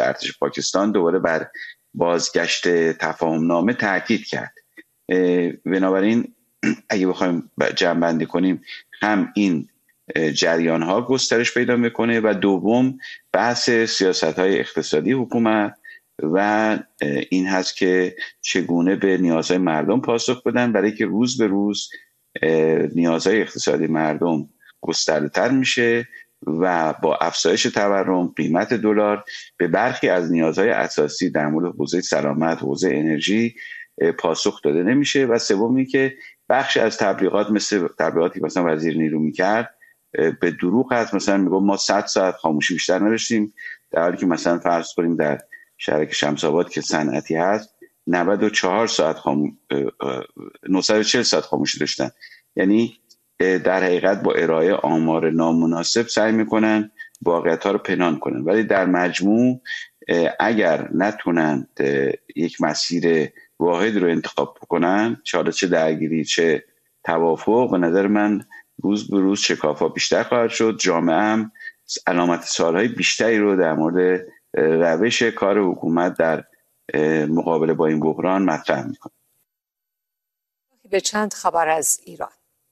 ارتش پاکستان دوباره بر بازگشت تفاهمنامه تاکید کرد. بنابراین اگه بخوایم جمع‌بندی کنیم، هم این جریان ها گسترش پیدا میکنه و دوم بحث سیاست های اقتصادی حکومت و این هست که چگونه به نیازهای مردم پاسخ بدن، برای که روز به روز نیازهای اقتصادی مردم گسترده‌تر میشه و با افزایش تورم، قیمت دلار به برخی از نیازهای اساسی در مورد حوزه سلامت، حوزه انرژی پاسخ داده نمیشه. و سومی که بخش از تبلیغات مثل تبلیغاتی مثلا وزیر نیرو میکرد به دروغ هست، مثلا میگم ما 100 ساعت خاموشی بیشتر نداشتیم، در حالی که مثلا فرض کنیم در شهر شمس‌آباد که صنعتی هست 94 ساعت 940 ساعت خاموشی داشتن. یعنی در حقیقت با ارائه آمار نامناسب سعی میکنن واقعیت‌ها رو پنهان کنن، ولی در مجموع اگر نتونن یک مسیر واحد رو انتخاب کنن، چه درگیری چه توافق، به نظر من روز به روز شکاف‌ها بیشتر خواهد شد. جامعه هم علامت سوال‌های بیشتری رو در مورد روش کار حکومت در مقابله با این بحران مطرح میکنه. به چند خبر از ایران.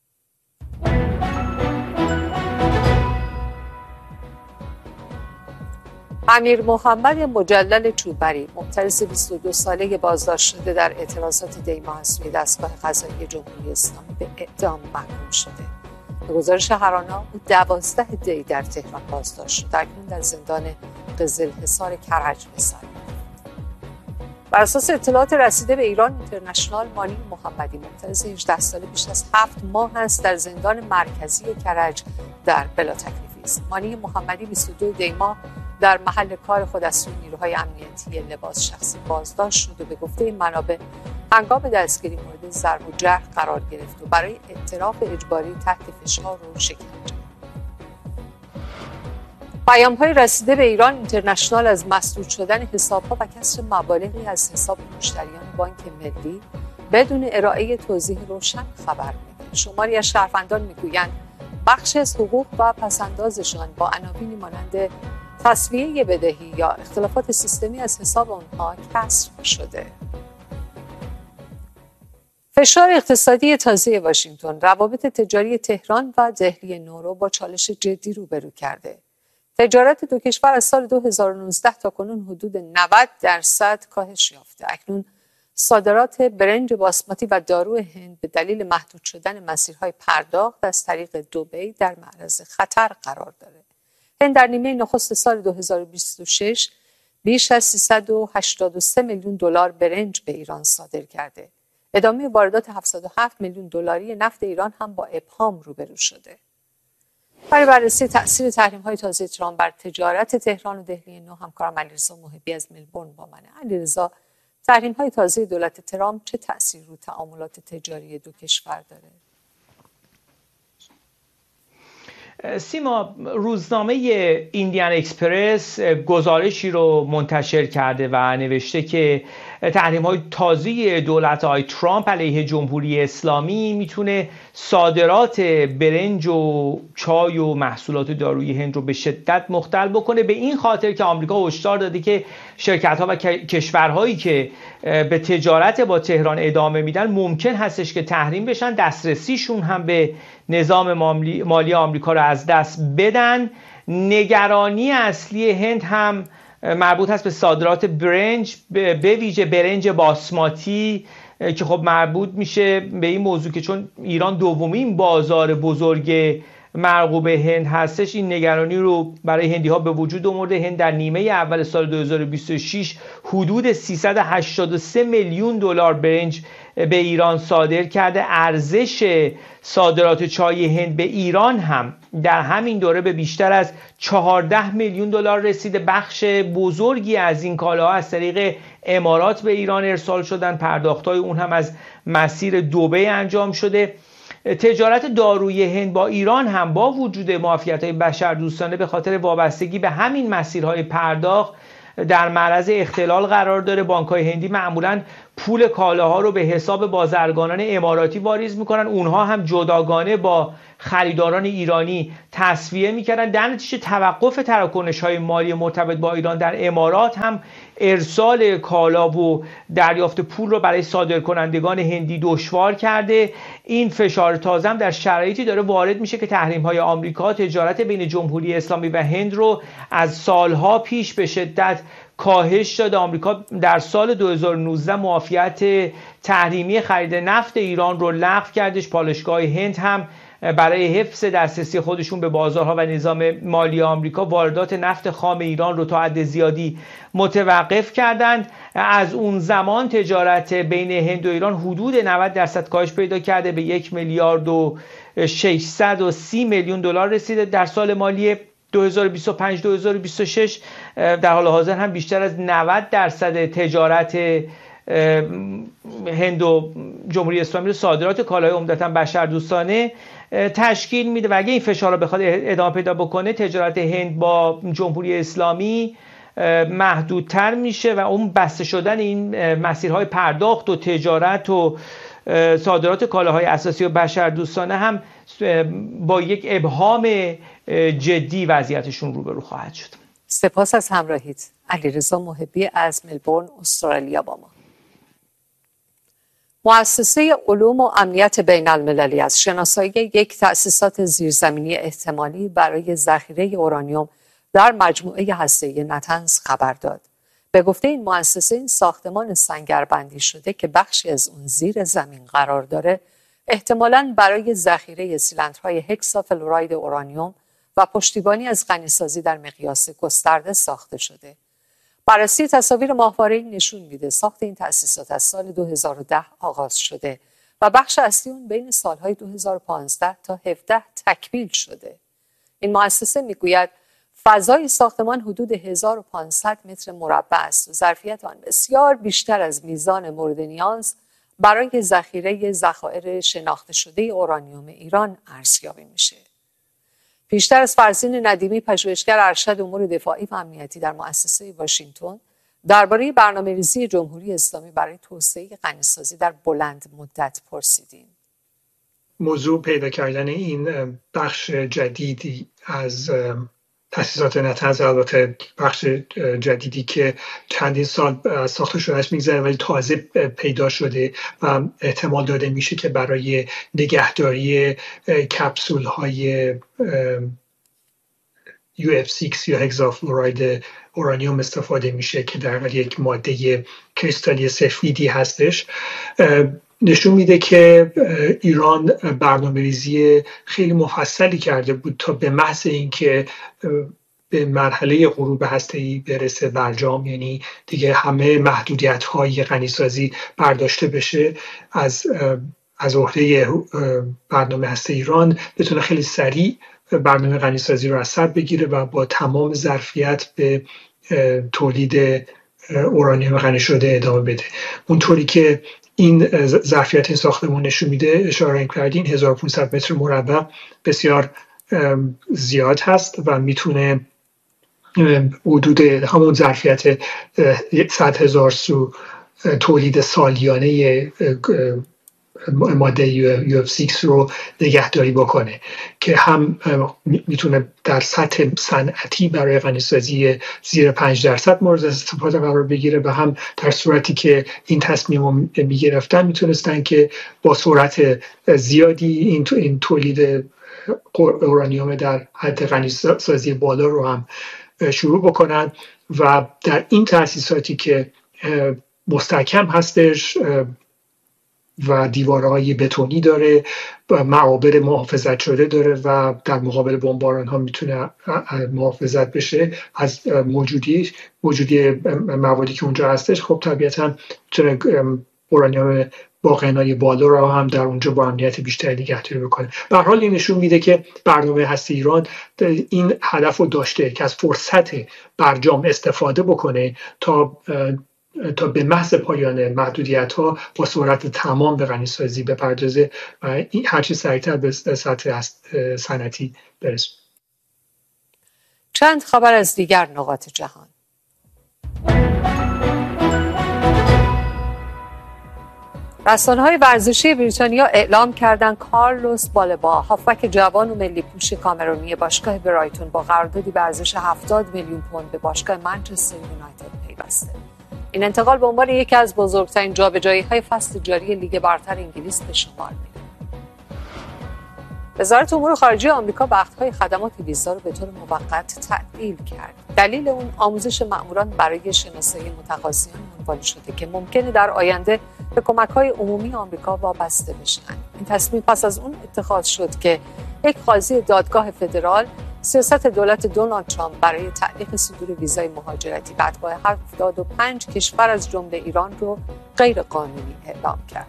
امیر محمد مجلل چوبری، معترض 22 ساله بازداشت شده در اعتراضات دی‌ماه از سوی دستگاه قضایی جمهوری اسلامی به اعدام محکوم شده. به گزارش هرانا، او 12 دی در تهران بازداشت شد. اکنون در زندان قزلحصار کرج به سر می‌برد. بر اساس اطلاعات رسیده به ایران اینترنشنال، مانی محمدی، معترض 18 ساله، بیش از 7 ماه است در زندان مرکزی کرج در بلاتکلیفی است. مانی محمدی 22 دی ماه در محل کار خود از سوی نیروهای امنیتی لباس شخصی بازداشت شد و به گفته این منابع هنگام دستگیری مورد ضرب و جرح قرار گرفت و برای اعتراف اجباری تحت فشار و شکنجه. پیام‌های رسیده به ایران اینترنشنال از مسدود شدن حساب‌ها و کسر مبالغی از حساب مشتریان بانک ملی بدون ارائه توضیح روشن خبر می‌دهد. شماری از شهروندان می‌گویند بخش از حقوق و پس‌اندازشان با عناوینی مانند تسویه بدهی یا اختلافات سیستمی از حساب آنها کسر شده. فشار اقتصادی تازه واشنگتن روابط تجاری تهران و دهلی نو را با چالش جدی روبرو کرده. تجارت دو کشور از سال 2019 تا کنون حدود 90% کاهش یافته. اکنون صادرات برنج باسماتی و دارو هند به دلیل محدود شدن مسیرهای پرداخت از طریق دبی در معرض خطر قرار دارد. هند در نیمه نخست سال 2026 بیش از 383 میلیون دلار برنج به ایران صادر کرده. ادامه واردات 77 میلیون دلاری نفت ایران هم با ابهام روبرو شده. برای بررسی تأثیر تحریم‌های تازه ترامپ بر تجارت تهران و دهلی نو، همکارم علیرضا محبی از ملبورن با منه. علیرضا، تحریم‌های تازه دولت ترامپ چه تأثیری رو تعاملات تجاری دو کشور داره؟ سیما، روزنامه ایندیان اکسپرس گزارشی رو منتشر کرده و نوشته که تحریم‌های تازه دولت‌های ترامپ علیه جمهوری اسلامی میتونه صادرات برنج و چای و محصولات دارویی هند رو به شدت مختل بکنه، به این خاطر که آمریکا هشدار داده که شرکت‌ها و کشورهایی که به تجارت با تهران ادامه میدن ممکن هستش که تحریم بشن، دسترسیشون هم به نظام مالی آمریکا رو از دست بدن. نگرانی اصلی هند هم مربوط هست به صادرات برنج، به ویژه برنج باسماتی که خب مربوط میشه به این موضوع که چون ایران دومین بازار بزرگ مرغوب هند هستش، این نگرانی رو برای هندی ها به وجود آورده. هند در نیمه اول سال 2026 حدود 383 میلیون دلار برنج به ایران صادر کرده. ارزش صادرات چای هند به ایران هم در همین دوره به بیشتر از 14 میلیون دلار رسیده. بخش بزرگی از این کالاها از طریق امارات به ایران ارسال شدن، پرداخت‌های اون هم از مسیر دبی انجام شده. تجارت داروی هند با ایران هم با وجود معافیت‌های بشردوستانه به خاطر وابستگی به همین مسیرهای پرداخت در معرض اختلال قرار داره. بانک‌های هندی معمولاً پول کالاها رو به حساب بازرگانان اماراتی واریز میکنن، اونها هم جداگانه با خریداران ایرانی تسویه میکردن. در نتیجه توقف تراکنش‌های مالی مرتبط با ایران در امارات هم ارسال کالا و دریافت پول رو برای صادرکنندگان هندی دشوار کرده. این فشار تازه هم در شرایطی داره وارد میشه که تحریم‌های آمریکا تجارت بین جمهوری اسلامی و هند رو از سالها پیش به شدت کاهش داده. آمریکا در سال 2019 معافیت تحریمی خرید نفت ایران رو لغو کردش. پالایشگاه هند هم برای حفظ دسترسی خودشون به بازارها و نظام مالی آمریکا واردات نفت خام ایران رو تا حد زیادی متوقف کردند. از اون زمان تجارت بین هند و ایران حدود 90% کاهش پیدا کرده، به 1 میلیارد و 630 میلیون دلار رسیده در سال مالی 2025-2026. در حال حاضر هم بیشتر از 90% تجارت هند و جمهوری اسلامی رو صادرات کالای عمدتاً بشردوستانه تشکیل میده و اگه این فشار رو بخواد ادامه پیدا بکنه تجارت هند با جمهوری اسلامی محدودتر میشه و اون بسته شدن این مسیرهای پرداخت و تجارت و صادرات کالاهای اساسی و بشردوستانه هم با یک ابهام جدی وضعیتشون روبرو خواهد شد. سپاس از همراهیت. علیرضا محبی از ملبورن استرالیا با ما. مؤسسه علوم و امنیت بین المللی از شناسایی یک تأسیسات زیرزمینی احتمالی برای ذخیره اورانیوم در مجموعه هسته‌ای نتنز خبر داد. به گفته این مؤسسه، این ساختمان سنگربندی شده که بخشی از اون زیر زمین قرار داره احتمالاً برای ذخیره سیلندرهای هکسافلوراید اورانیوم و پشتیبانی از غنیسازی در مقیاس گسترده ساخته شده. بررسی تصاویر ماهواره‌ای نشون میده ساخت این تأسیسات از سال 2010 آغاز شده و بخش اصلی اون بین سالهای 2015 تا 17 تکمیل شده. این مؤسسه میگوید فضای ساختمان حدود 1500 متر مربع است و ظرفیت آن بسیار بیشتر از میزان مورد نیاز برای ذخیره ذخایر شناخته شده اورانیوم ایران ارزیابی میشه. پیشتر از فرزین ندیمی، پژوهشگر ارشد امور دفاعی و امنیتی در مؤسسه واشنگتن، درباره برنامه‌ریزی جمهوری اسلامی برای توسعه غنیسازی در بلند مدت پرسیدیم. موضوع پیدا کردن این بخش جدیدی از تأسیسات نتنز، البته بخش جدیدی که چندین سال ساخته شدهش میگذره ولی تازه پیدا شده و احتمال داده میشه که برای نگهداری کپسول های UF6 یا هگزافلوراید اورانیوم استفاده میشه که در واقع یک ماده کریستالی سفیدی هستش. نشون میده که ایران برنامه‌ریزی خیلی مفصلی کرده بود تا به محض اینکه به مرحله غروب هسته‌ای برسه برجام، یعنی دیگه همه محدودیت‌های غنیسازی برداشته بشه، از عهده برنامه هسته ایران بتونه خیلی سریع برنامه غنیسازی رو از سر بگیره و با تمام ظرفیت به تولید اورانیوم غنی شده ادامه بده. اونطوری که این ظرفیت این ساختمان نشون میده، اشاره کردین 1500 متر مربع بسیار زیاد هست و میتونه حدود همون ظرفیت 100,000 سو تولید سالیانه ماده UF6 رو نگهداری بکنه که هم میتونه در سطح صنعتی برای غنیسازی زیر 5% مورد استفاده قرار بگیره و هم در صورتی که این تصمیم رو میگرفتن میتونستن که با سرعت زیادی این تولید اورانیوم در حد غنیسازی بالا رو هم شروع بکنن و در این تأسیساتی که مستحکم هستش و دیوارهای بتونی داره و معابر محافظت شده داره و در مقابل بمباران ها میتونه محافظت بشه از موجودی موادی که اونجا هستش. خب طبیعتا میتونه اورانیوم با غنای بالا رو هم در اونجا با امنیت بیشتری نگهداری بکنه. به هر حال این نشون میده که برنامه هسته ایران این هدف رو داشته که از فرصت برجام استفاده بکنه تا به محض پایان محدودیت‌ها با سرعت تمام به غنیسازی بپردازه و هرچی سریعتر به سطح صنعتی برسه. چند خبر از دیگر نقاط جهان. رسانه‌های ورزشی بریتانیا اعلام کردند کارلوس بالبا، هافبک جوان و ملی پوش کامرونی باشگاه برایتون، با قراردادی به ارزش 70 میلیون پوند به باشگاه منچستر یونایتد پیوسته. این انتقال به عنوان یکی از بزرگترین جابجایی‌های فصل جاری لیگ برتر انگلیس به شمار می‌رود. وزارت امور خارجه آمریکا وقت‌های خدمات ویزا رو به طور موقت تعطیل کرد. دلیل اون آموزش مأموران برای شناسایی متقاضیان عنوان شده که ممکنه در آینده به کمک‌های عمومی آمریکا وابسته بشن. این تصمیم پس از اون اتخاذ شد که یک قاضی دادگاه فدرال سیاست دولت دونالد ترامپ برای تعلیق صدور ویزای مهاجرتی به اتباع 75 کشور از جمله ایران رو غیر قانونی اعلام کرد.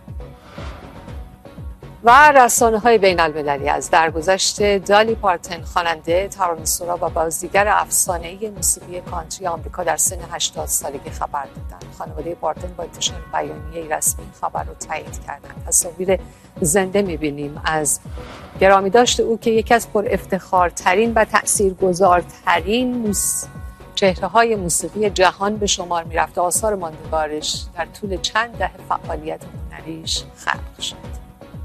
و رسانه‌های بین‌المللی از درگذشت دالی پارتن، خواننده، ترانه‌سرا و بازیگر افسانه‌ای موسیقی کانتری آمریکا در سن 80 سالگی خبر دادند. خانواده پارتن با انتشار بیانیه‌ای رسمی خبر رو تایید کردند. تصاویر زنده می‌بینیم از گرامیداشت او که یکی از پر افتخارترین و تأثیرگذارترین چهره‌های موسیقی جهان به شمار می‌رفت. آثار ماندگارش در طول چند دهه فعالیت هنریش خلق شد.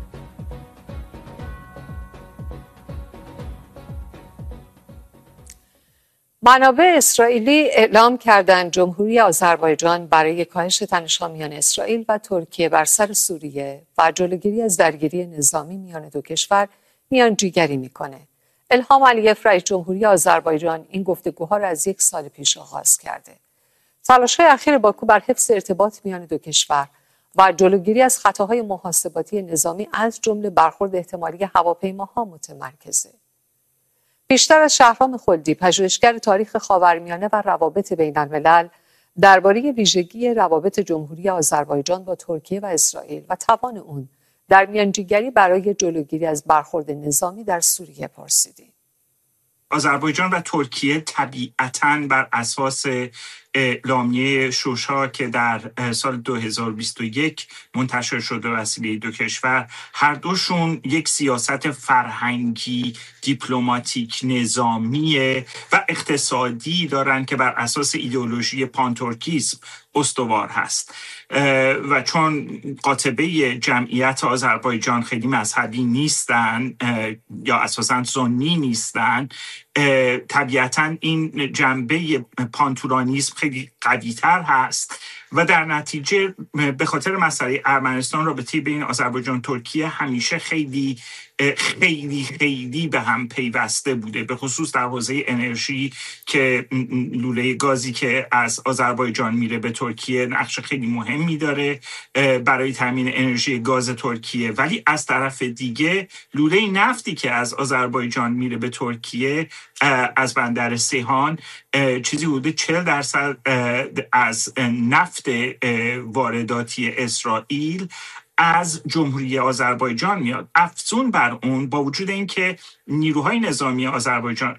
منابع اسرائیلی اعلام کردند جمهوری آذربایجان برای کاهش تنش‌ها میان اسرائیل و ترکیه بر سر سوریه و جلوگیری از درگیری نظامی میان دو کشور میانجیگری میکنه. الهام علیف رئیس جمهوری آذربایجان این گفتگوها را از 1 سال پیش آغاز کرده. تلاش‌های اخیر باکو بر حفظ ارتباط میان دو کشور و جلوگیری از خطاهای محاسباتی نظامی از جمله برخورد احتمالی هواپیماها متمرکزه. بیشتر از شهرام خلدی، پژوهشگر تاریخ خاورمیانه و روابط بین‌الملل، درباره ویژگی روابط جمهوری آذربایجان با ترکیه و اسرائیل و توان اون در میانجیگری برای جلوگیری از برخورد نظامی در سوریه پرسیدیم. آذربایجان و ترکیه طبیعتاً بر اساس اعلامیه شوشا که در سال 2021 منتشر شده وسیله دو کشور، هر دوشون یک سیاست فرهنگی، دیپلماتیک، نظامی و اقتصادی دارن که بر اساس ایدئولوژی پانترکیسم استوار هست و چون قاطبه جمعیت آذربایجان خیلی مذهبی نیستن یا اساساً سنی نیستن، طبیعتاً این جنبه پانتورانیسم خیلی قوی‌تر هست و در نتیجه به خاطر مسئله ارمنستان رابطه بین آذربایجان ترکیه همیشه خیلی به هم پیوسته بوده، به خصوص در حوزه انرژی که لوله گازی که از آذربایجان میره به ترکیه نقش خیلی مهمی داره برای تامین انرژی گاز ترکیه. ولی از طرف دیگه لوله نفتی که از آذربایجان میره به ترکیه از بندر سیحان چیزی حدود 40% از نفت وارداتی اسرائیل از جمهوری آذربایجان میاد. افزون بر اون، با وجود اینکه نیروهای نظامی آذربایجان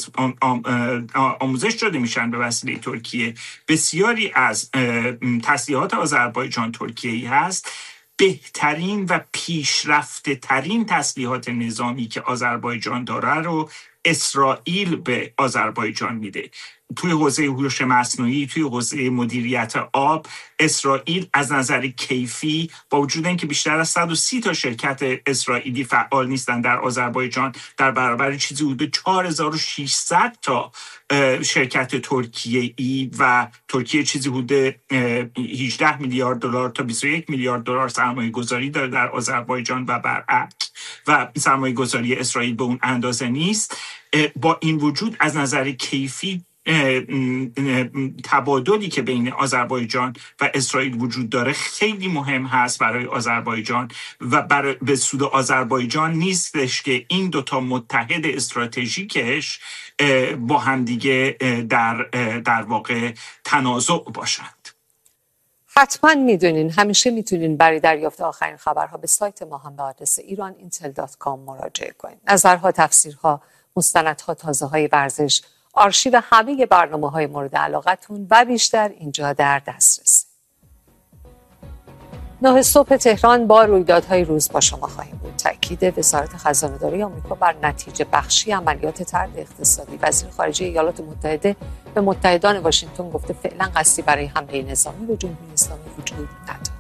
آموزش داده میشن به وسیله ترکیه، بسیاری از تسلیحات آذربایجان ترکیه‌ای هست. بهترین و پیشرفته ترین تسلیحات نظامی که آذربایجان داره رو اسرائیل به آذربایجان میده. توی حوزه هوش مصنوعی، توی حوزه مدیریت آب، اسرائیل از نظر کیفی با وجود اینکه بیشتر از 130 تا شرکت اسرائیلی فعال نیستن در آذربایجان، در برابر چیزی حدود 4600 تا شرکت ترکیه‌ای و ترکیه چیزی حدود 18 میلیارد دلار تا 21 میلیارد دلار سرمایه گذاری داره در آذربایجان و برعکس، و سرمایه گذاری اسرائیل به اون اندازه نیست. با این وجود از نظر کیفی تبادلی که بین آذربایجان و اسرائیل وجود داره خیلی مهم هست برای آذربایجان و به سود آذربایجان نیستش که این دوتا متحد استراتژیکش با همدیگه در واقع تنازع باشند. حتما میدونین همیشه میتونین برای دریافت آخرین خبرها به سایت ما هم به آدرس iranintel.com مراجعه کنین. نظرها، تفسیرها، مستندها، تازه‌های ورزش، آرشیو همه برنامه‌های مورد علاقتون و بیشتر اینجا در دسترسه. 9 صبح تهران با رویدادهای روز با شما خواهیم بود. تأکید وزارت خزانه‌داری آمریکا بر نتیجه بخشی عملیات طرد اقتصادی. وزیر خارجه ایالات متحده به متحدان واشنگتن گفته فعلا قصدی برای حمله نظامی به جمهوری اسلامی وجود ندارد.